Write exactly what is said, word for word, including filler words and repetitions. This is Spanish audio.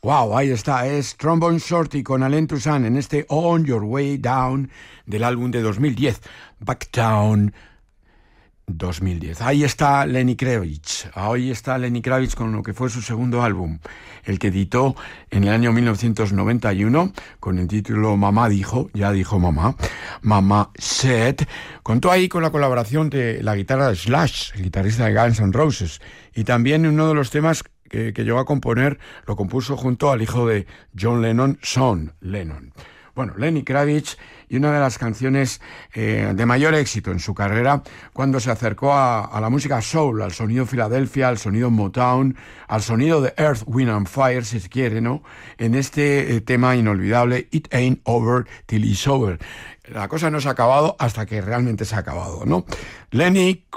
Wow, ahí está, es Trombone Shorty con Alain Toussaint en este On Your Way Down del álbum de dos mil diez, Backtown dos mil diez. Ahí está Lenny Kravitz, ahí está Lenny Kravitz con lo que fue su segundo álbum, el que editó en el año mil novecientos noventa y uno con el título Mamá dijo, ya dijo mamá, Mamá Said. Contó ahí con la colaboración de la guitarra de Slash, el guitarrista de Guns N' Roses, y también uno de los temas que, que llegó a componer, lo compuso junto al hijo de John Lennon, Sean Lennon. Bueno, Lenny Kravitz, y una de las canciones eh, de mayor éxito en su carrera cuando se acercó a, a la música soul, al sonido Philadelphia, al sonido Motown, al sonido de Earth, Wind and Fire, si se quiere, ¿no? En este eh, tema inolvidable, It Ain't Over Till It's Over. La cosa no se ha acabado hasta que realmente se ha acabado, ¿no? Lenny